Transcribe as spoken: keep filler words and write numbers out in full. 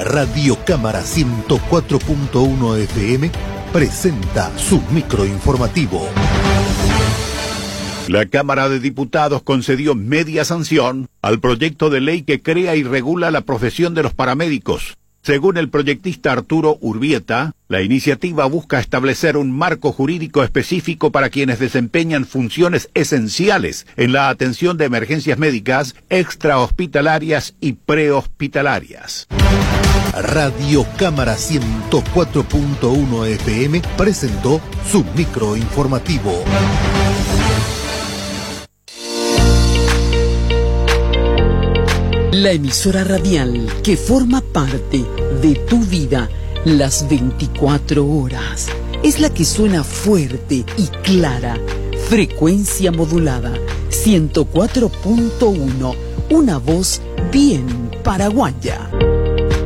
Radio Cámara ciento cuatro punto uno F M presenta su microinformativo. La Cámara de Diputados concedió media sanción al proyecto de ley que crea y regula la profesión de los paramédicos. Según el proyectista Arturo Urbieta, la iniciativa busca establecer un marco jurídico específico para quienes desempeñan funciones esenciales en la atención de emergencias médicas, extrahospitalarias y prehospitalarias. Radio Cámara ciento cuatro punto uno F M presentó su microinformativo. La emisora radial que forma parte de tu vida las veinticuatro horas es la que suena fuerte y clara. Frecuencia modulada ciento cuatro punto uno, una voz bien paraguaya.